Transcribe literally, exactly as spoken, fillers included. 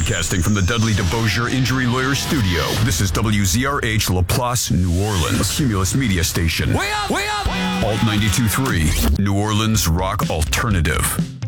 Broadcasting from the Dudley DeBosier Injury Lawyer Studio, this is W Z R H LaPlace, New Orleans, a Cumulus Media Station. Way up, way up! Alt ninety-two point three, New Orleans Rock Alternative.